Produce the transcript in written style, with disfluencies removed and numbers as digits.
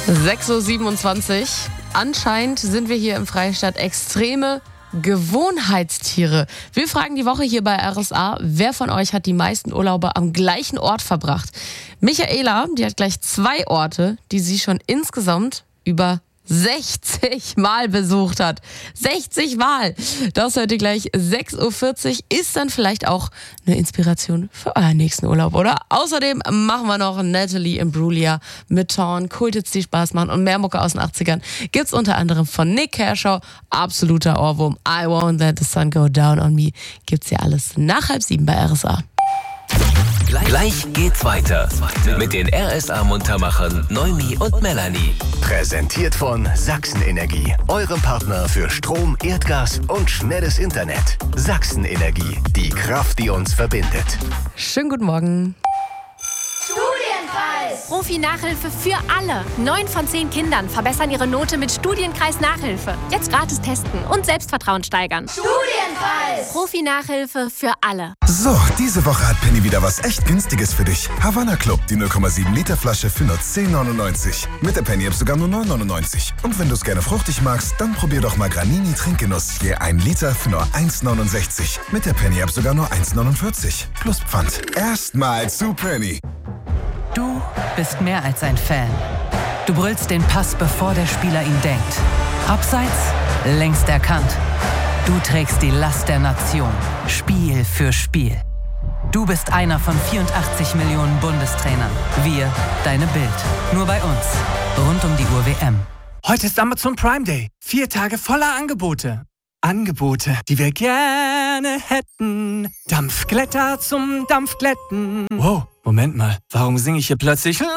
6.27 Uhr. Anscheinend sind wir hier im Freistaat extreme Gewohnheitstiere. Wir fragen die Woche hier bei RSA, wer von euch hat die meisten Urlaube am gleichen Ort verbracht? Michaela, die hat gleich 2 Orte, die sie schon insgesamt über 60 Mal besucht hat. 60 Mal! Das heute gleich 6.40 Uhr ist dann vielleicht auch eine Inspiration für euren nächsten Urlaub, oder? Außerdem machen wir noch Natalie Imbruglia mit Torn, Kultits, die Spaß machen und mehr Mucke aus den 80ern. Gibt's unter anderem von Nick Kershaw, absoluter Ohrwurm. I won't let the sun go down on me. Gibt's ja alles nach 6:30 bei RSA. Gleich geht's weiter mit den RSA-Muntermachern Noemi und Melanie. Präsentiert von Sachsen-Energie, eurem Partner für Strom, Erdgas und schnelles Internet. Sachsen-Energie, die Kraft, die uns verbindet. Schönen guten Morgen. Studienkreis! Profi-Nachhilfe für alle. 9 von 10 Kindern verbessern ihre Note mit Studienkreis-Nachhilfe. Jetzt gratis testen und Selbstvertrauen steigern. Studienkreis! Profi-Nachhilfe für alle. So, diese Woche hat Penny wieder was echt Günstiges für dich. Havanna Club, die 0,7 Liter Flasche für nur 10,99. Mit der Penny App sogar nur 9,99. Und wenn du es gerne fruchtig magst, dann probier doch mal Granini Trinkgenuss. Je 1 Liter für nur 1,69. Mit der Penny App sogar nur 1,49. Plus Pfand. Erstmal zu Penny. Du bist mehr als ein Fan. Du brüllst den Pass, bevor der Spieler ihn denkt. Abseits, längst erkannt. Du trägst die Last der Nation, Spiel für Spiel. Du bist einer von 84 Millionen Bundestrainern. Wir, deine Bild. Nur bei uns. Rund um die Uhr WM. Heute ist Amazon Prime Day. 4 Tage voller Angebote. Angebote, die wir gerne hätten. Dampfglätter zum Dampfglätten. Wow, Moment mal. Warum singe ich hier plötzlich